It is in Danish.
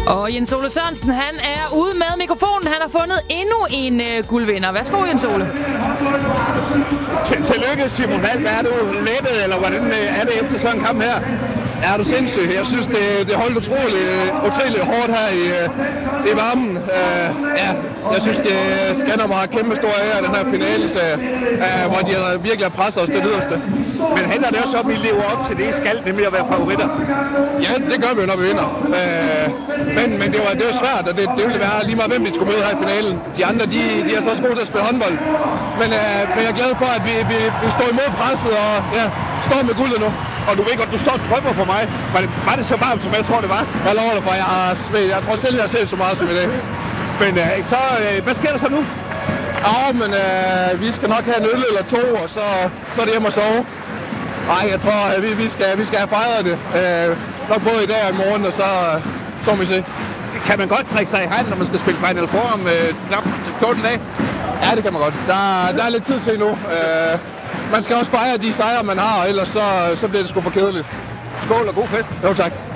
Og Jens Ole Sørensen, han er ude med mikrofonen. Han har fundet endnu en guldvinder. Værsgo, Jens Ole. Tillykke, Simon Hald. Er du lettet, eller hvordan er det efter sådan en kamp her? Er du sindssyg? Jeg synes, det holdt utroligt hårdt her i varmen. Jeg synes, det scanner mig kæmpe stor ære, den her finale, hvor de virkelig har presset os det yderste. Men handler det også om, at I lever op til det, I skal, nemlig at være favoritter? Ja, det gør vi jo, når vi vinder. Men det var svært, og det ville være lige meget, hvem vi skulle møde her i finalen. De andre, de er så også gode til at spille håndbold. Men jeg er glad for, at vi står imod presset og står med guldet nu. Og du ved godt, du står og drømmer på mig. Var det så varmt, som jeg tror, det var? Jeg lover dig for, jeg tror selv, jeg har set så meget som i dag. Men hvad sker der så nu? Men vi skal nok have en øl eller to, og så er det hjemme at sove. Nej, jeg tror, vi skal have fejret det. Nok både i dag og i morgen, og så må vi se. Kan man godt drikke sig i hand, når man skal spille Final Four om knap 14 dage? Ja, det kan man godt. Der er lidt tid til nu. Man skal også fejre de sejre, man har, ellers så bliver det sgu for kedeligt. Skål og god fest. Jo, tak.